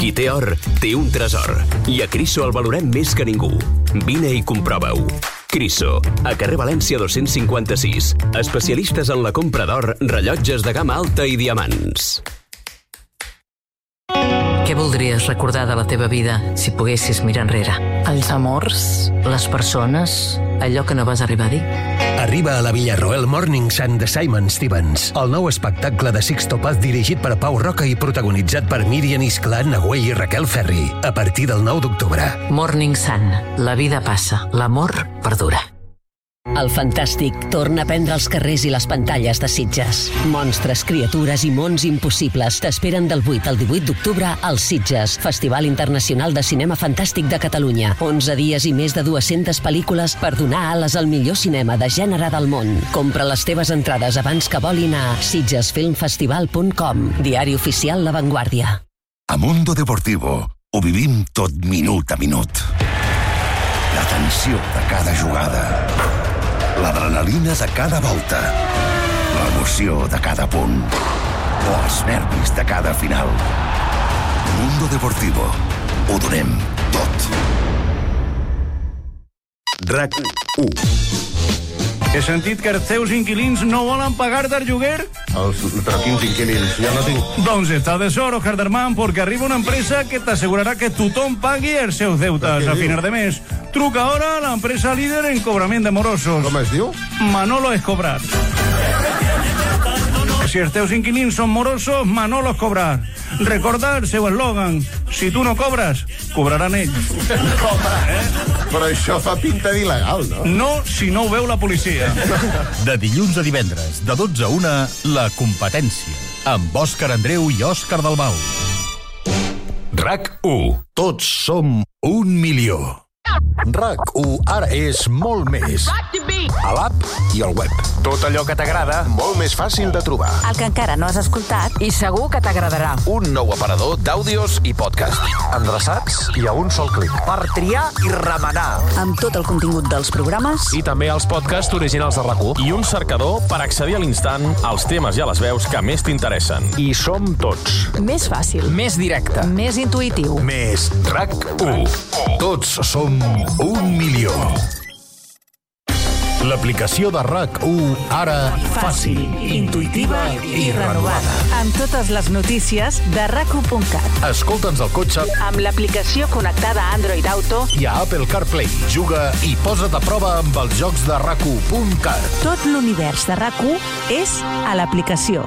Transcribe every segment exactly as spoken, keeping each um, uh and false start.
Qui té or, té un tresor. I a Criso el valorem més que ningú. Vine i comprova-ho. Criso, a carrer València dos-cents cinquanta-sis. Especialistes en la compra d'or, rellotges de gamma alta i diamants. Què voldries recordar de la teva vida si poguessis mirar enrere? Els amors, les persones, allò que no vas arribar a dir? Arriba a la Villarroel Morning Sun de Simon Stevens, el nou espectacle de Sixto Paz dirigit per Pau Roca i protagonitzat per Míriam Isclà, Nagüell i Raquel Ferri, a partir del nou d'octubre. Morning Sun, la vida passa, l'amor perdura. El Fantàstic torna a prendre els carrers i les pantalles de Sitges. Monstres, criatures i mons impossibles t'esperen del vuit al divuit d'octubre al Sitges, Festival Internacional de Cinema Fantàstic de Catalunya. onze dies i més de dues-centes pel·lícules per donar ales al millor cinema de gènere del món. Compra les teves entrades abans que volin a sitges film festival punt com, diari oficial La Vanguardia. A Mundo Deportivo ho vivim tot minut a minut. La tensió de cada jugada, l'adrenalina de cada volta, l'emoció de cada punt o els nervis de cada final. Mundo Deportivo. Ho donem tot. RAC u. He sentit que els teus inquilins no volen pagar-te el lloguer? Els, però quins inquilins? Jo no tinc... Doncs està de sort, Harderman, perquè arriba una empresa que t'assegurarà que tothom pagui els seus deutes a final de mes. Truca ara a l'empresa líder en cobrament de morosos. Com es diu? Manolo Escobrar. Si els teus inquilins són morosos, Manolo Escobrar. Recorda el seu eslògan: si tu no cobres, cobraran ells. Eh? Però això fa pinta d'il·legal, no? No, si no ho veu la policia. De dilluns a divendres, de dotze a una, La Competència, amb Òscar Andreu i Òscar Dalmau. RAC u. Tots som un milió. RAC u ara és molt més. A l'app i al web. Tot allò que t'agrada, molt més fàcil de trobar. El que encara no has escoltat i segur que t'agradarà. Un nou aparador d'àudios i podcast. Endreçats i a un sol clic. Per triar i remenar. Amb tot el contingut dels programes. I també els podcasts originals de RAC u. I un cercador per accedir a l'instant als temes i a les veus que més t'interessen. I som tots. Més fàcil. Més directe. Més intuïtiu. Més RAC u. Tots som un milió. L'aplicació de RAC u ara fàcil, intuïtiva i renovada. Amb totes les notícies de rac u punt cat. Escolta'ns al cotxe amb l'aplicació connectada a Android Auto i a Apple CarPlay. Juga i posa't a prova amb els jocs de rac u punt cat. Tot l'univers de RAC u és a l'aplicació.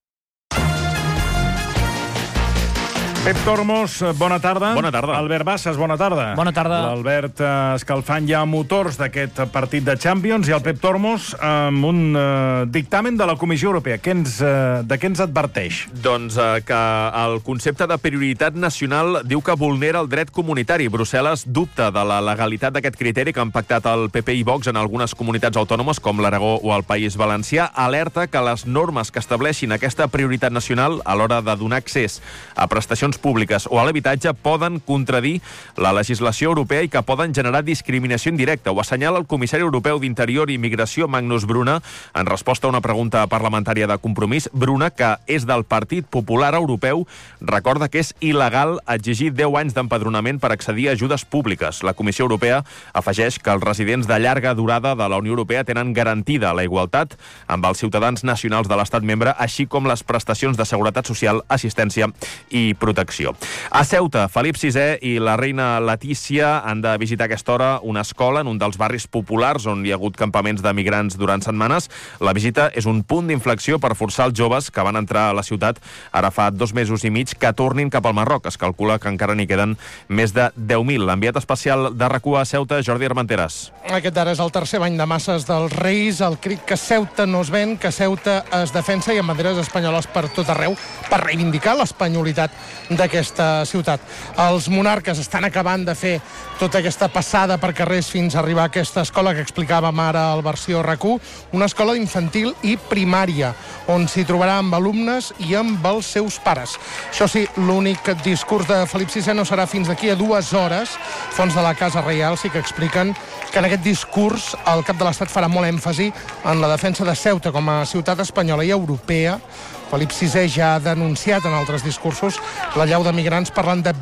Pep Tormos, bona tarda. Bona tarda. Albert Bassas, bona tarda. Bona tarda. L'Albert eh, escalfant ja motors d'aquest partit de Champions i el Pep Tormos amb un eh, dictamen de la Comissió Europea. Què ens, eh, de què ens adverteix? Doncs eh, que el concepte de prioritat nacional diu que vulnera el dret comunitari. Brussel·les dubta de la legalitat d'aquest criteri que han pactat el P P i Vox en algunes comunitats autònomes com l'Aragó o el País Valencià. Alerta que les normes que estableixin aquesta prioritat nacional a l'hora de donar accés a prestacions públiques o a l'habitatge poden contradir la legislació europea i que poden generar discriminació indirecta. Ho assenyala el comissari europeu d'Interior i Migració, Magnus Bruna, en resposta a una pregunta parlamentària de Compromís. Bruna, que és del Partit Popular Europeu, recorda que és il·legal exigir deu anys d'empadronament per accedir a ajudes públiques. La Comissió Europea afegeix que els residents de llarga durada de la Unió Europea tenen garantida la igualtat amb els ciutadans nacionals de l'Estat membre, així com les prestacions de seguretat social, assistència i protecció. A Ceuta, Felip sisè i la reina Letícia han de visitar a aquesta hora una escola en un dels barris populars on hi ha hagut campaments de migrants durant setmanes. La visita és un punt d'inflexió per forçar els joves que van entrar a la ciutat ara fa dos mesos i mig que tornin cap al Marroc. Es calcula que encara n'hi queden més de deu mil. L'enviat especial de RAC u a Ceuta, Jordi Armenteres. Aquest ara és el tercer bany de masses dels Reis, el crit que Ceuta no es ven, que Ceuta es defensa i amb banderes espanyoles per tot arreu per reivindicar l'espanyolitat d'aquesta ciutat. Els monarques estan acabant de fer tota aquesta passada per carrers fins a arribar a aquesta escola que explicàvem ara al versió RAC u, una escola infantil i primària, on s'hi trobarà amb alumnes i amb els seus pares. Això sí, l'únic discurs de Felip sisè no serà fins d'aquí a dues hores. Fons de la Casa Reial sí que expliquen que en aquest discurs el cap de l'Estat farà molt èmfasi en la defensa de Ceuta com a ciutat espanyola i europea. Felip sisè ja ha denunciat en altres discursos l'allau de migrants parlant de